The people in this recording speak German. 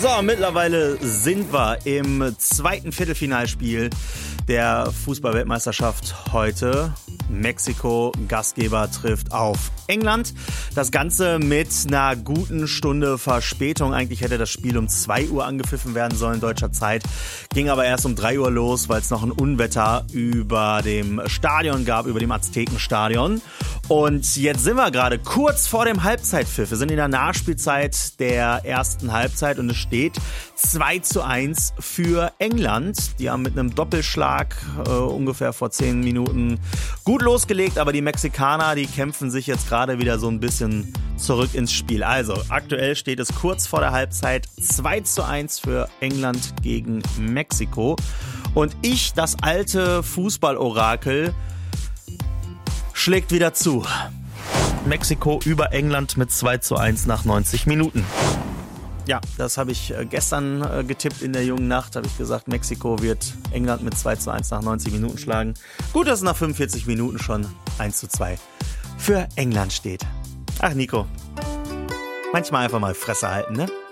So, mittlerweile sind wir im zweiten Viertelfinalspiel der Fußball-Weltmeisterschaft heute. Mexiko, Gastgeber, trifft auf England. Das Ganze mit einer guten Stunde Verspätung. Eigentlich hätte das Spiel um 2 Uhr angepfiffen werden sollen, deutscher Zeit. Ging aber erst um 3 Uhr los, weil es noch ein Unwetter über dem Stadion gab, über dem Aztekenstadion. Und jetzt sind wir gerade kurz vor dem Halbzeitpfiff. Wir sind in der Nachspielzeit der ersten Halbzeit und es steht 2:1 für England. Die haben mit einem Doppelschlag ungefähr vor 10 Minuten gut losgelegt, aber die Mexikaner, die kämpfen sich jetzt gerade wieder so ein bisschen zurück ins Spiel. Also aktuell steht es kurz vor der Halbzeit 2:1 für England gegen Mexiko. Und ich, das alte Fußballorakel, schlägt wieder zu. Mexiko über England mit 2:1 nach 90 Minuten. Ja, das habe ich gestern getippt in der jungen Nacht. Habe ich gesagt, Mexiko wird England mit 2:1 nach 90 Minuten schlagen. Gut, dass es nach 45 Minuten schon 1:2 für England steht. Ach Nico, manchmal einfach mal Fresse halten, ne?